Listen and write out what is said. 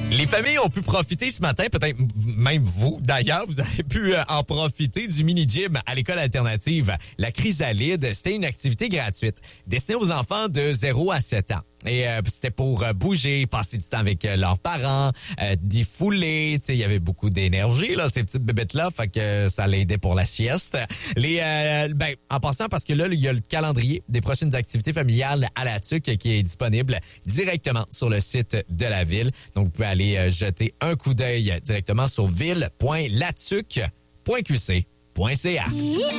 Les familles ont pu profiter ce matin, peut-être même vous d'ailleurs, vous avez pu en profiter du mini-gym à l'école alternative La Chrysalide. C'était une activité gratuite destinée aux enfants de 0 à 7 ans. Et c'était pour bouger, passer du temps avec leurs parents, défouler. Tu sais, il y avait beaucoup d'énergie là, ces petites bébêtes-là, fait que ça l'aidait pour la sieste. En passant, parce que là, il y a le calendrier des prochaines activités familiales à la TUC qui est disponible directement sur le site de la ville. Donc, vous pouvez aller jeter un coup d'œil directement sur ville.latuc.qc.ca.